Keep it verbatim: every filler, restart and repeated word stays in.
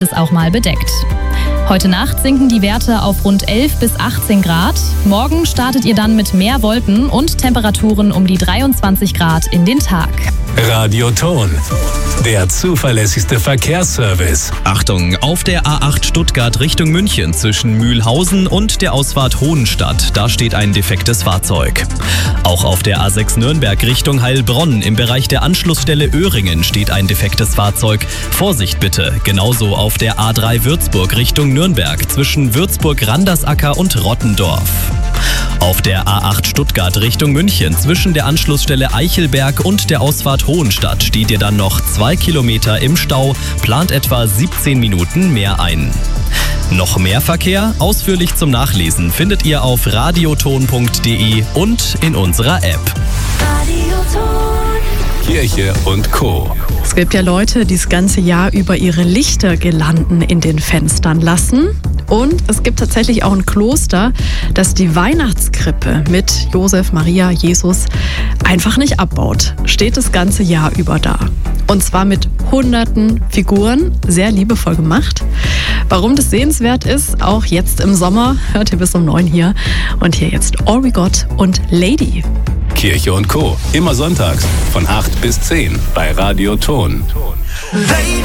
ist auch mal bedeckt. Heute Nacht sinken die Werte auf rund elf bis achtzehn Grad. Morgen startet ihr dann mit mehr Wolken und Temperaturen um die dreiundzwanzig Grad in den Tag. Radioton, der zuverlässigste Verkehrsservice. Achtung, auf der A acht Stuttgart Richtung München zwischen Mühlhausen und der Ausfahrt Hohenstadt, da steht ein defektes Fahrzeug. Auch auf der A sechs Nürnberg Richtung Heilbronn im Bereich der Anschlussstelle Öhringen steht ein defektes Fahrzeug. Vorsicht bitte, genauso auf der A drei Würzburg Richtung Nürnberg zwischen Würzburg-Randersacker und Rottendorf. Auf der A acht Stuttgart Richtung München zwischen der Anschlussstelle Eichelberg und der Ausfahrt Hohenstadt steht ihr dann noch zwei Kilometer im Stau, plant etwa siebzehn Minuten mehr ein. Noch mehr Verkehr? Ausführlich zum Nachlesen findet ihr auf radioton punkt de und in unserer App. Kirche und Co. Es gibt ja Leute, die das ganze Jahr über ihre Lichtergirlanden in den Fenstern lassen. Und es gibt tatsächlich auch ein Kloster, das die Weihnachtskrippe mit Josef, Maria, Jesus einfach nicht abbaut. Steht das ganze Jahr über da. Und zwar mit hunderten Figuren, sehr liebevoll gemacht. Warum das sehenswert ist, auch jetzt im Sommer, hört ihr bis um neun hier. Und hier jetzt All We Got und Lady. Kirche und Co. Immer sonntags von acht bis zehn bei Radioton.